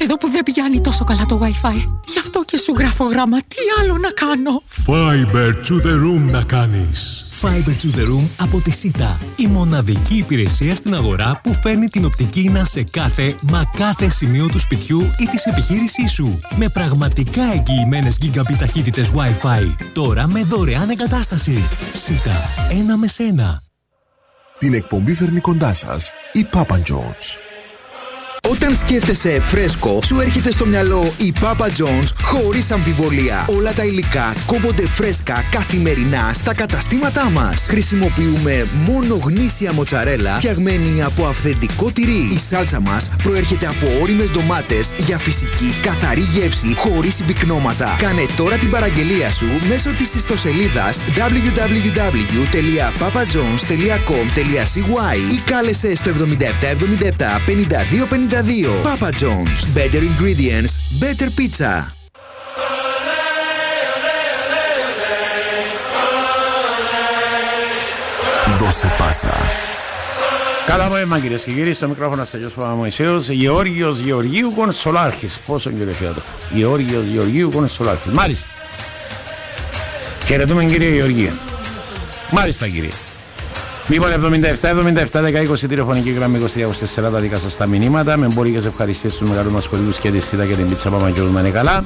Εδώ που δεν πιάνει τόσο καλά το Wi-Fi. Γι' αυτό και σου γράφω γράμμα. Τι άλλο να κάνω? Fiber to the room να κάνεις. Fiber to the room από τη ΣΥΤΑ. Η μοναδική υπηρεσία στην αγορά που φέρνει την οπτική ίνα σε κάθε σημείο του σπιτιού ή της επιχείρησής σου. Με πραγματικά εγγυημένες gigabit ταχύτητες Wi-Fi. Τώρα με δωρεάν εγκατάσταση. ΣΥΤΑ. Ένα με σένα. Την εκπομπή φέρνει κοντά σας η Papa John's. Όταν σκέφτεσαι φρέσκο, σου έρχεται στο μυαλό η Papa John's χωρίς αμφιβολία. Όλα τα υλικά κόβονται φρέσκα καθημερινά στα καταστήματά μας. Χρησιμοποιούμε μόνο γνήσια μοτσαρέλα φτιαγμένη από αυθεντικό τυρί. Η σάλτσα μας προέρχεται από ώριμες ντομάτες για φυσική καθαρή γεύση χωρίς συμπυκνώματα. Κάνε τώρα την παραγγελία σου μέσω της ιστοσελίδας www.papajohns.com.cy ή κάλεσε στο 7777 52 52. Papa John's. Better ingredients, better pizza. Δώσε πάσα. Καλά απόγευμα κυρίες και κύριοι, στο μικρόφωνο Στέλιος Παπαμωυσέος, Γεώργιος Γεωργίου Κονσολάρχης. Πόσο κύριε Φιάτο? Γεώργιος Γεωργίου Κονσολάρχης. Μάλιστα. Χαιρετούμε κύριε Γεωργίου. Μάλιστα κύριε. Λοιπόν, 77-77-10-20 τηλεφωνική γραμμή 24 τα δικά σας τα μηνύματα. Με εμπορικές ευχαριστήσεις στους μεγάλους μας χωρίτους και τη ΣΥΤΑ και την πίτσα Παπαγιώδου να είναι καλά.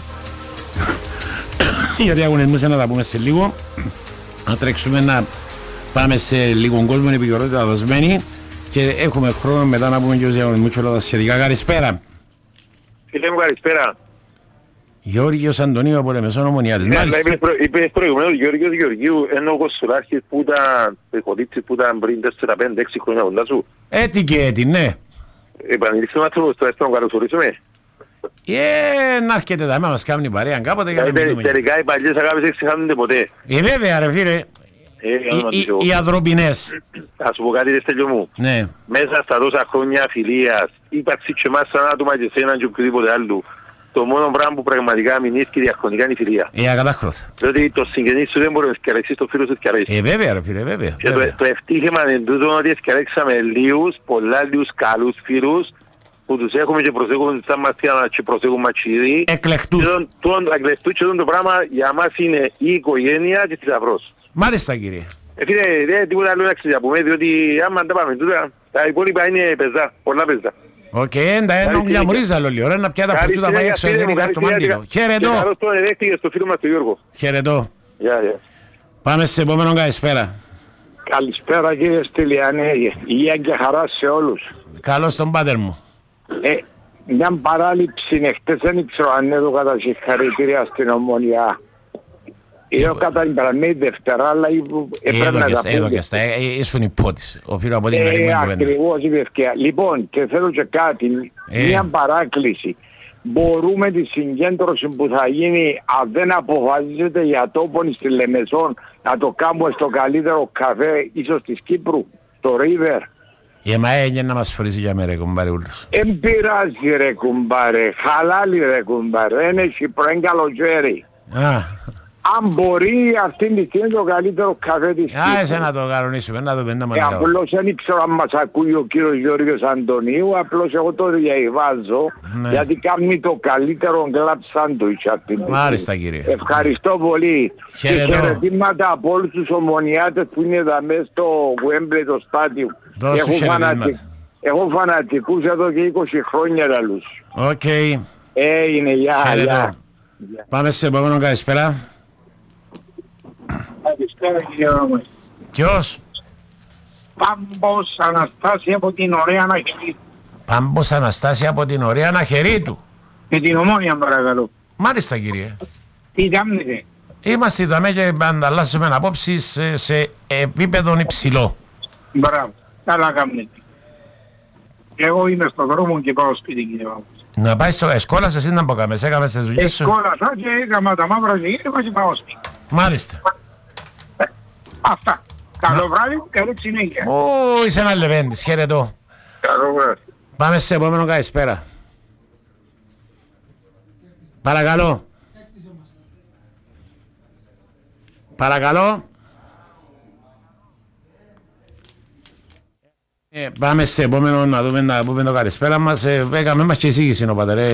Γιατί αγωνισμούς να τα πούμε σε λίγο. Να τρέξουμε να πάμε σε λίγο κόσμο, επικαιρότητα δοσμένη. Και έχουμε χρόνο μετά να πούμε και ως διαγωνισμούς και όλα τα σχετικά. Καλησπέρα. Φίλε μου, καλησπέρα. Γεώργιος Αντωνίου από Λεμεσόν Ομονιάτης. Είπες προηγουμένως Γεώργιος Γεωργίου, ενώ ο Κοσουλάρχης που ήταν πεχοδίτσης που ήταν πριν 4-5-6 χρόνια κοντά σου. Έτσι και έτσι, ναι. Επανήλυξε ο άνθρωπος, τώρα να καλωσορίσουμε. Να έρχεται τα μας κάνουν παρέα κάποτε για να μιλούμε. Τελικά οι παλιές αγάπες δεν ξεχάνονται ποτέ. Βέβαια ρε φίλε. Οι ανθρωπινές. Θα σου πω κάτι ρε Στέλιο μου. Ναι. Μέσα στα τόσα χρόνια φιλίας, ύπαρξη και εμάς σαν άτομα και σέναν και οποιοδήποτε άλλο. Το μόνο πράγμα που πραγματικά μηνύεις και διαχρονικά είναι η φιλία. Ακατάχρωτα. Διότι το συγγενής σου δεν μπορεί να σκιαρέξεις το φίλο σου σκιαρέξεις. Βέβαια ρε φίλε, βέβαια. Και το ευτύχημα είναι τούτο ότι σκιαρέξαμε λίγους, πολλά λίγους καλούς φίλους που τους έχουμε και προσέχουμε σαν μας και προσέχουμε ματσίδι. Εκλεκτούς. Εκλεκτούς και το πράγμα για μας είναι η οικογένεια και θησαυρός. Μάλιστα κύριε. Φίλε, δεν τίποτα άλλο να ξεδιαπούμε, διότι άμα τα πάμε τούτα, τα υπόλοιπα είναι πεζά, πολλά πεζά. Οκ, ένα γλαμουρίζα όλη ώρα, να πιάτα από τούτα πάει έξω γενικά το μάντιλο. Χαιρετώ. Χαιρετώ. Πάμε σε επόμενο καλησπέρα. Καλησπέρα κύριε Στυλιανέ, υγεία και χαρά σε όλους. Καλώς τον πάτερ μου. Μια παράληψη εχθές, δεν ήξερα αν έδωκα τα συγχαρητήρια στην Ομόνια. Είδω κατά την παραμένη Δευτέρα, αλλά έπρεπε να τα πούμε. Έδωκες τα, ήσουν υπότης. Οφείλω από την καλή μου κουβέντα. Ακριβώς η ευκαιρία. Λοιπόν, και θέλω και κάτι, μια παράκληση. Μπορούμε τη συγκέντρωση που θα γίνει, αν δεν αποφασίζεται για τόπον στη Λεμεσόν, να το κάνουμε στο καλύτερο καφέ, ίσως της Κύπρου, το River. Η ΕΜΑΕ έγινε να μας φορήσει για μέρα, κουμπάρε ούλους. Εν πειράζει ρε κουμπάρε, χαλάλι ρε κουμπάρε, είναι Κυπρέν καλοκαίρι. Αν μπορεί αυτή τη στιγμή το καλύτερο καφέ της Κύπρου. Εσένα το κανονίσουμε, να το πέντε μας. Απλώς δεν ήξερα αν μας ακούει ο κύριος Γιώργος Αντωνίου, απλώς εγώ το διαβάζω, γιατί κάνει το καλύτερο κλαμπ σάντουιτς αυτή τη στιγμή. Μάλιστα κύριε. Ευχαριστώ πολύ. Χαιρετώ. Και χαιρετήματα από όλους τους ομονιάτες που είναι εδώ μέσα στο Wembley το στάδιο. Έχω φανατικούς εδώ και 20 χρόνια λαλούς. Οκ. Έγινε, γεια. Πάμε σε επόμενο καλησπέρα. Καλησπέρα κύριε Ρώμη. Ποιος? Πάμπος Αναστάση από την Ωραία Αναχαιρή. Πάμπος Αναστάση από την Ωραία Αναχαιρή του. Με την Ομόνια παρακαλώ. Μάλιστα κύριε. Τι κάνετε? Είμαστε εδώ και ανταλλάσσουμε απόψεις σε επίπεδο υψηλό. Μπράβο. Καλά κάνετε. Εγώ είμαι στον δρόμο και πάω σπίτι κύριε Πάμπος. Να πάει στο εσκόλας εσύ να μποκάμε, έκαμε στις δουλειές σου. Εσκόλασα και έκανα τα μαύρα γύρω και πάω σπίτι. Μάλιστα. Αυτά. Καλό βράδυ, καλή συνέχεια. Είσαι ένα λεβέντης, χαιρετώ. Καλό βράδυ. Πάμε σε επόμενο καλησπέρα. Παρακαλώ. Παρακαλώ. Πάμε σε επόμενο να δούμε το καλησπέρα μας. Έκαμε μας και εισήγηση ο πατέρα.